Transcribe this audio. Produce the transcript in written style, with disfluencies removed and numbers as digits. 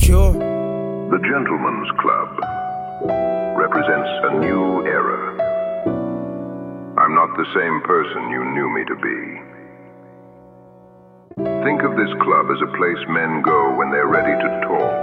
insecure. The Gentleman's Club represents a new era. I'm not the same person you knew me to be. Think of this club as a place men go when they're ready to talk.